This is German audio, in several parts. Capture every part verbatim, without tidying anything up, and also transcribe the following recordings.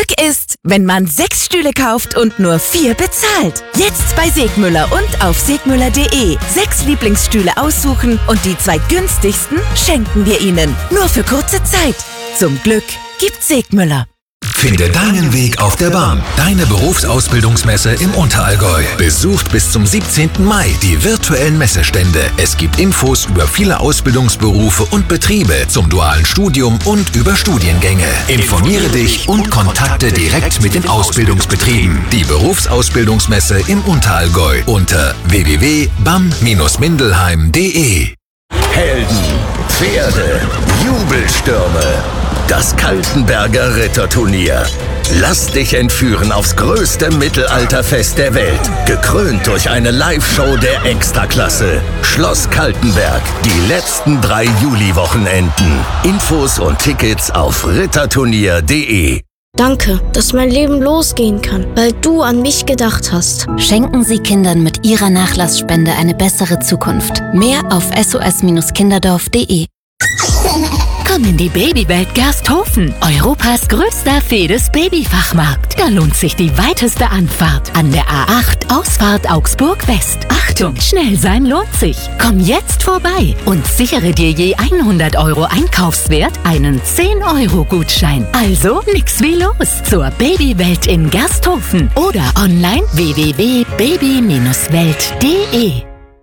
Glück ist, wenn man sechs Stühle kauft und nur vier bezahlt. Jetzt bei Segmüller und auf segmüller punkt de. Sechs Lieblingsstühle aussuchen und die zwei günstigsten schenken wir Ihnen. Nur für kurze Zeit. Zum Glück gibt Segmüller. Finde deinen Weg auf der Bahn. Deine Berufsausbildungsmesse im Unterallgäu. Besucht bis zum siebzehnten Mai die virtuellen Messestände. Es gibt Infos über viele Ausbildungsberufe und Betriebe zum dualen Studium und über Studiengänge. Informiere dich und kontakte direkt mit den Ausbildungsbetrieben. Die Berufsausbildungsmesse im Unterallgäu unter w w w punkt b a m Bindestrich mindelheim punkt de. Helden, Pferde, Jubelstürme. Das Kaltenberger Ritterturnier. Lass dich entführen aufs größte Mittelalterfest der Welt. Gekrönt durch eine Live-Show der Extraklasse. Schloss Kaltenberg. Die letzten drei Juli-Wochenenden. Infos und Tickets auf ritterturnier punkt de. Danke, dass mein Leben losgehen kann, weil du an mich gedacht hast. Schenken Sie Kindern mit Ihrer Nachlassspende eine bessere Zukunft. Mehr auf s o s kinderdorf punkt de. Komm in die Babywelt Gersthofen, Europas größter Fedes Babyfachmarkt. Da lohnt sich die weiteste Anfahrt an der A acht, Ausfahrt Augsburg West. Achtung, schnell sein lohnt sich. Komm jetzt vorbei und sichere dir je hundert Euro Einkaufswert einen zehn Euro Gutschein. Also nix wie los zur Babywelt in Gersthofen oder online w w w punkt baby welt punkt de.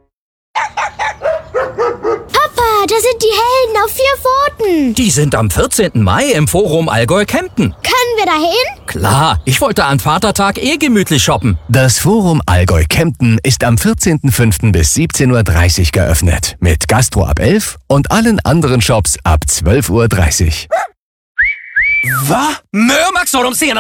Da sind die Helden auf vier Pfoten. Die sind am vierzehnten Mai im Forum Allgäu Kempten. Können wir da hin? Klar, ich wollte an Vatertag eh gemütlich shoppen. Das Forum Allgäu Kempten ist am vierzehnten fünften bis siebzehn Uhr dreißig geöffnet. Mit Gastro ab elf und allen anderen Shops ab zwölf Uhr dreißig. Was? Mörmax soll um